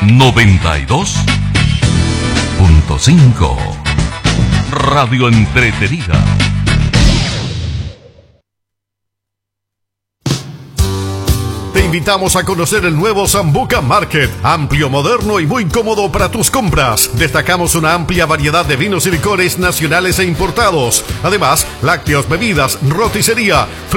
92.5 Radio Entretenida. Te invitamos a conocer el nuevo Sambuca Market, amplio, moderno y muy cómodo para tus compras. Destacamos una amplia variedad de vinos y licores nacionales e importados. Además, lácteos, bebidas, roticería,